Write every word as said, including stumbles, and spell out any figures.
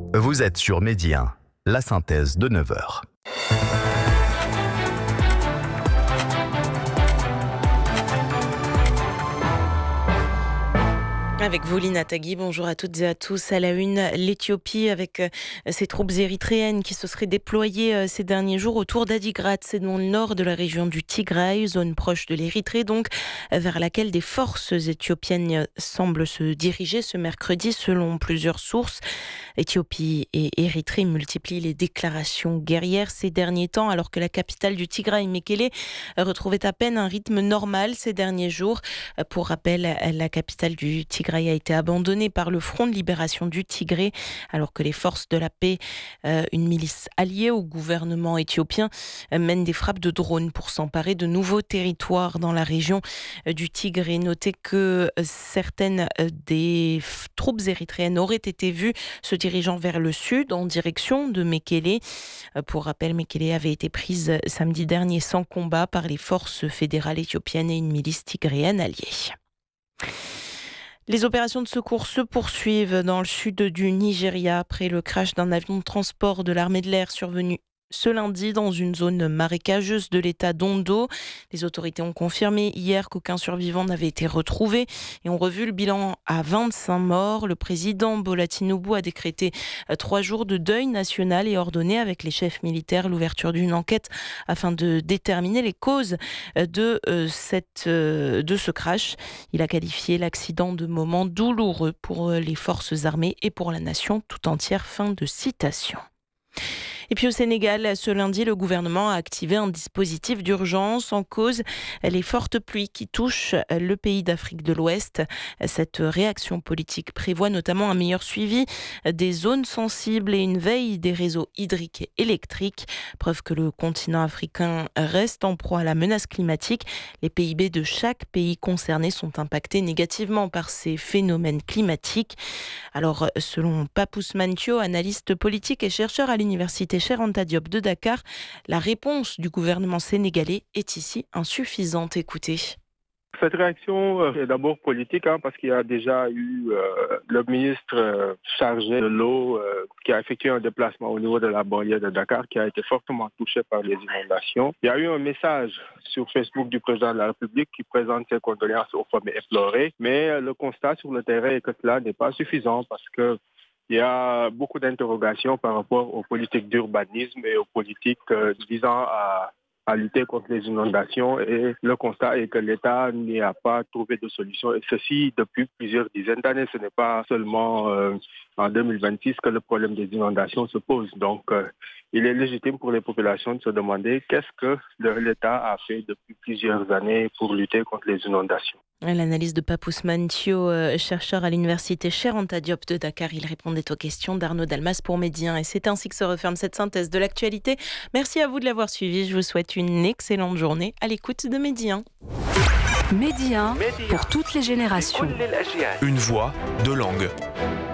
Vous êtes sur Midi un, la synthèse de neuf heures. Avec vous, Lina Tagui, bonjour à toutes et à tous. À la une, l'Éthiopie avec euh, ses troupes érythréennes qui se seraient déployées euh, ces derniers jours autour d'Adigrat, c'est dans le nord de la région du Tigray, zone proche de l'Érythrée, donc vers laquelle des forces éthiopiennes semblent se diriger ce mercredi, selon plusieurs sources. Éthiopie et Érythrée multiplient les déclarations guerrières ces derniers temps, alors que la capitale du Tigray, Mekele, retrouvait à peine un rythme normal ces derniers jours. Pour rappel, la capitale du Tigray a été abandonnée par le Front de libération du Tigré, alors que les forces de la paix, euh, une milice alliée au gouvernement éthiopien, euh, mènent des frappes de drones pour s'emparer de nouveaux territoires dans la région euh, du Tigré. Notez que euh, certaines euh, des f- troupes érythréennes auraient été vues se dirigeant vers le sud en direction de Mekele. Euh, pour rappel, Mekele avait été prise samedi dernier sans combat par les forces fédérales éthiopiennes et une milice tigréenne alliée. Les opérations de secours se poursuivent dans le sud du Nigeria après le crash d'un avion de transport de l'armée de l'air survenu ce lundi dans une zone marécageuse de l'état d'Ondo. Les autorités ont confirmé hier qu'aucun survivant n'avait été retrouvé et ont revu le bilan à vingt-cinq morts. Le président Bola Tinubu a décrété trois jours de deuil national et ordonné avec les chefs militaires l'ouverture d'une enquête afin de déterminer les causes de, euh, cette, euh, de ce crash. Il a qualifié l'accident de moment douloureux pour les forces armées et pour la nation tout entière. Fin de citation. Et puis au Sénégal, ce lundi, le gouvernement a activé un dispositif d'urgence en cause les fortes pluies qui touchent le pays d'Afrique de l'Ouest. Cette réaction politique prévoit notamment un meilleur suivi des zones sensibles et une veille des réseaux hydriques et électriques. Preuve que le continent africain reste en proie à la menace climatique. Les P I B de chaque pays concerné sont impactés négativement par ces phénomènes climatiques. Alors, selon Papous Mantio, analyste politique et chercheur à l'université Cheikh Anta Diop de Dakar, la réponse du gouvernement sénégalais est ici insuffisante. Écoutez. Cette réaction euh, est d'abord politique hein, parce qu'il y a déjà eu euh, le ministre euh, chargé de l'eau euh, qui a effectué un déplacement au niveau de la banlieue de Dakar qui a été fortement touché par les inondations. Il y a eu un message sur Facebook du président de la République qui présente ses condoléances aux familles éplorées, mais euh, le constat sur le terrain est que cela n'est pas suffisant parce que il y a beaucoup d'interrogations par rapport aux politiques d'urbanisme et aux politiques euh, visant à, à lutter contre les inondations. Et le constat est que l'État n'y a pas trouvé de solution. Et ceci depuis plusieurs dizaines d'années. Ce n'est pas seulement euh, en deux mille vingt-six que le problème des inondations se pose. Donc, euh, il est légitime pour les populations de se demander qu'est-ce que l'État a fait depuis plusieurs années pour lutter contre les inondations. L'analyse de Papous Mantio, chercheur à l'université Cheikh Anta Diop de Dakar. Il répondait aux questions d'Arnaud Dalmas pour Midi un. Et c'est ainsi que se referme cette synthèse de l'actualité. Merci à vous de l'avoir suivi. Je vous souhaite une excellente journée à l'écoute de Midi un. Midi un pour toutes les générations. Une voix, deux langues.